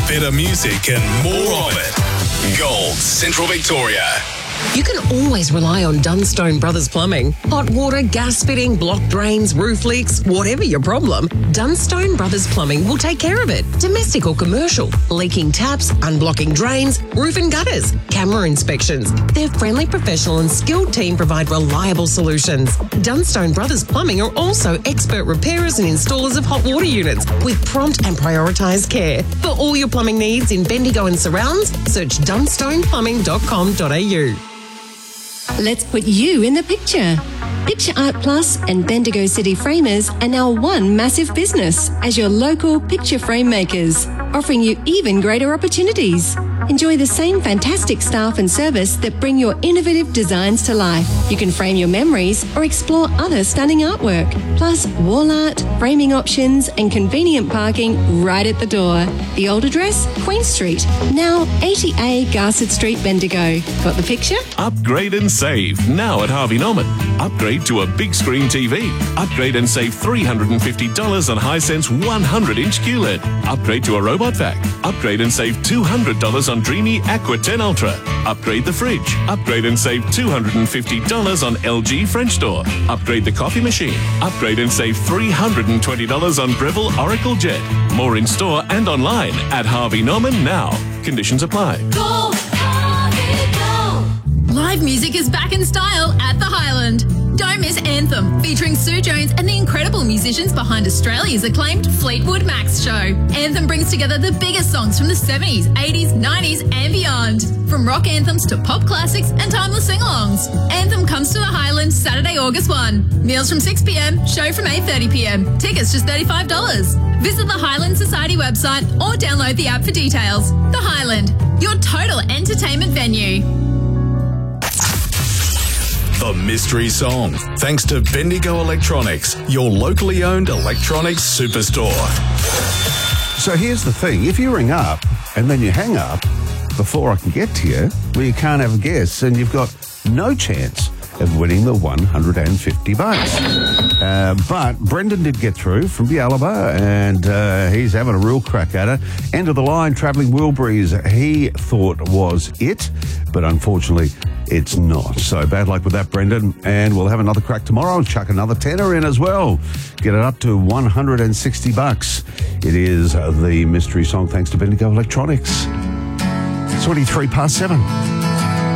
better music and more of it. Gold Central Victoria. You can always rely on Dunstone Brothers Plumbing. Hot water, gas fitting, blocked drains, roof leaks, whatever your problem, Dunstone Brothers Plumbing will take care of it. Domestic or commercial, leaking taps, unblocking drains, roof and gutters, camera inspections. Their friendly, professional and skilled team provide reliable solutions. Dunstone Brothers Plumbing are also expert repairers and installers of hot water units with prompt and prioritised care. For all your plumbing needs in Bendigo and surrounds, search dunstoneplumbing.com.au. Let's put you in the picture. Picture Art Plus and Bendigo City Framers are now one massive business as your local picture frame makers, offering you even greater opportunities. Enjoy the same fantastic staff and service that bring your innovative designs to life. You can frame your memories or explore other stunning artwork, plus wall art, framing options and convenient parking right at the door. The old address, Queen Street, now 80A Garsett Street, Bendigo. Got the picture? Upgrade and save now at Harvey Norman. Upgrade to a big screen TV. Upgrade and save $350 on Hisense 100-inch QLED. Upgrade to a robot vac. Upgrade and save $200 on Dreamy Aqua 10 Ultra. Upgrade the fridge. Upgrade and save $250 on LG French door. Upgrade the coffee machine. Upgrade and save $320 on Breville Oracle Jet. More in store and online at Harvey Norman now. Conditions apply. Go, Harvey, go! Live music is back in style at the Highland. Don't miss Anthem, featuring Sue Jones and the incredible musicians behind Australia's acclaimed Fleetwood Mac show. Anthem brings together the biggest songs from the 70s, 80s, 90s and beyond. From rock anthems to pop classics and timeless sing-alongs. Anthem comes to the Highland Saturday, August 1. Meals from 6pm, show from 8:30pm. Tickets just $35. Visit the Highland Society website or download the app for details. The Highland, your total entertainment venue. The Mystery Song, thanks to Bendigo Electronics, your locally owned electronics superstore. So here's the thing. If you ring up and then you hang up before I can get to you, well, you can't have a guess and you've got no chance of winning the $150. But Brendan did get through from Yalaba and he's having a real crack at it. End of the line, Travelling Wilburys, he thought was it, but unfortunately it's not. So bad luck with that, Brendan. And we'll have another crack tomorrow and chuck another tenner in as well. Get it up to $160. It is the Mystery Song thanks to Bendigo Electronics. 23 past 7.